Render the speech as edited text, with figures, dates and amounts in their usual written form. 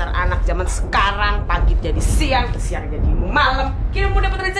Dasar anak zaman sekarang, pagi jadi siang, siang jadi malam. Kira mau dapat